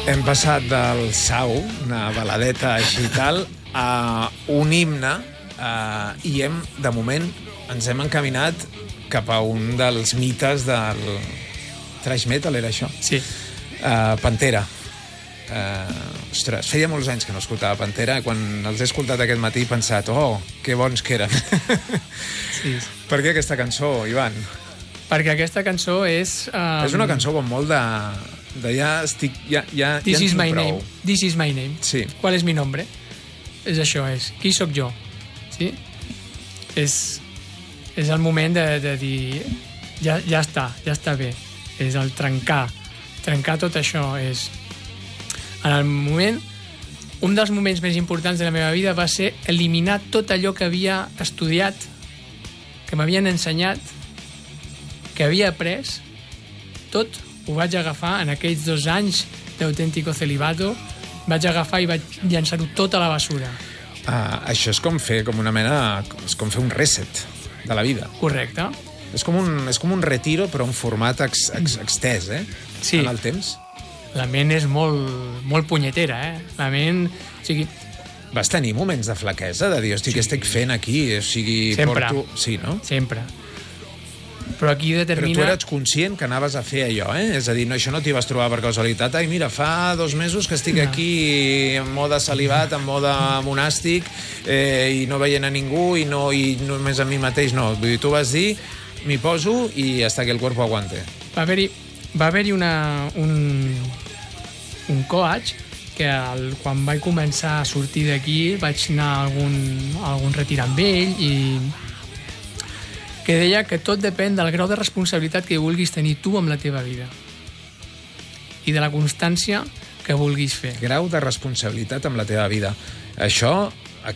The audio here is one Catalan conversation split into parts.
Hem passat del sau, una baladeta així i tal, a un himne i de moment, ens hem encaminat cap a un dels mites del thrash metal, era això? Sí. Pantera. Ostres, feia molts anys que no escoltava Pantera. Quan els he escoltat aquest matí he pensat, oh, que bons que eren. Sí. Per què aquesta cançó, Ivan? Perquè aquesta cançó és... És una cançó com molt de ja estic... Ja This is my prou. name. This is my name. Sí. ¿Cuál es mi nombre? És això, és qui sóc jo. Sí? És el moment de dir ja està bé. És el trencar tot això. És... En el moment, un dels moments més importants de la meva vida va ser eliminar tot allò que havia estudiat, que m'havien ensenyat, que havia après, tot ho vaig agafar en aquells 2 anys d'autèntico celibato, vaig agafar i vaig llançar-ho tot a la bessura. Això és com fer una mena... És com fer un reset de la vida. Correcte. És com un retiro, però en format extès, Sí. En el temps. La ment és molt punyetera, La ment... O sigui, Vas tenir moments de flaquesa, de dir, hosti, què estic fent aquí? O sigui, sempre. Sí, no? Sempre. Però aquí determina... Però tu eres conscient que anaves a fer allò, És a dir, no, això no t'hi vas trobar per casualitat. Ai, mira, fa 2 mesos que estic aquí en mode celibat, en mode monàstic, i no veient a ningú, i només a mi mateix, no. Vull dir, tu vas dir, m'hi poso i hasta que el cuerpo aguante. Va haver-hi un coach que quan vaig començar a sortir d'aquí vaig anar a algun retir amb ell i que deia que tot depèn del grau de responsabilitat que vulguis tenir tu amb la teva vida i de la constància que vulguis fer. Grau de responsabilitat amb la teva vida. Això,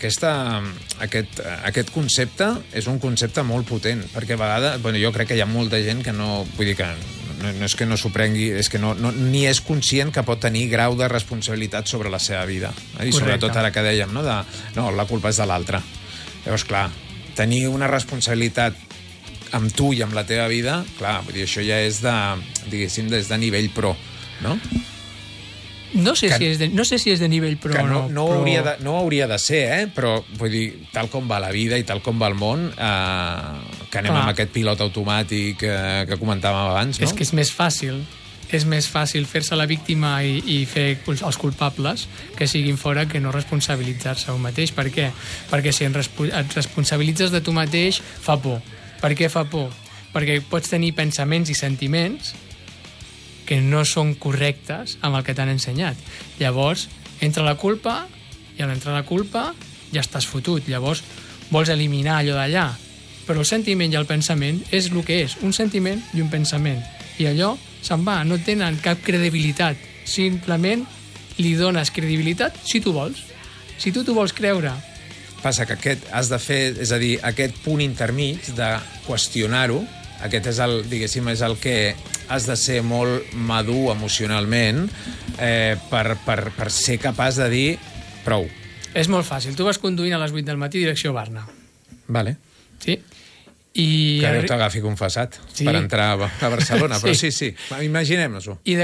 aquest concepte és un concepte molt potent, perquè a vegades, jo crec que hi ha molta gent que no... Vull dir que no és que no s'ho prengui, és que ni és conscient que pot tenir grau de responsabilitat sobre la seva vida. I sobretot ara que dèiem, no, la culpa és de l'altre. Llavors, clar, tenir una responsabilitat amb tu i amb la teva vida, clar, vull dir, això ja és diguéssim, des de nivell pro, no? No sé si és de nivell pro o no. No hauria de ser, però vull dir, tal com va la vida i tal com va el món, que anem amb aquest pilot automàtic que comentàvem abans, no? És que és més fàcil fer-se la víctima i fer els culpables que siguin fora que no responsabilitzar-se un mateix. Per què? Perquè si et responsabilitzes de tu mateix fa por. Per què fa por? Perquè pots tenir pensaments i sentiments que no són correctes amb el que t'han ensenyat. Llavors, entra la culpa, i a l'entrar la culpa ja estàs fotut. Llavors, vols eliminar allò d'allà. Però el sentiment i el pensament és el que és, un sentiment i un pensament. I allò se'n va, no tenen cap credibilitat. Simplement li dones credibilitat si tu vols. Si tu t'ho vols creure. Passa que aquest has de fer, és a dir, aquest punt intermig de qüestionar-ho, aquest és diguéssim, és el que has de ser molt madur emocionalment per ser capaç de dir prou. És molt fàcil. Tu vas conduint a les 8 del matí direcció Barna. Vale. Sí? Que Déu t'agafi confessat per entrar a Barcelona, però sí, imaginem-nos-ho.